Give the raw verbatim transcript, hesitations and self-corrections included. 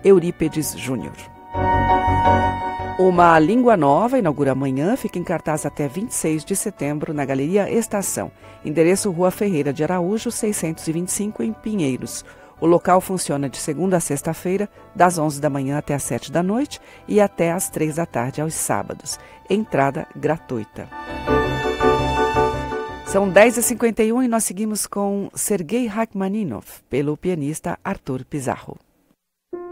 Eurípedes Júnior. Uma Língua Nova inaugura amanhã, fica em cartaz até vinte e seis de setembro na Galeria Estação, endereço Rua Ferreira de Araújo, seiscentos e vinte e cinco, em Pinheiros. O local funciona de segunda a sexta-feira, das onze da manhã até às sete da noite e até às três da tarde aos sábados. Entrada gratuita. São dez e cinquenta e um e nós seguimos com Sergei Rachmaninov, pelo pianista Arthur Pizarro.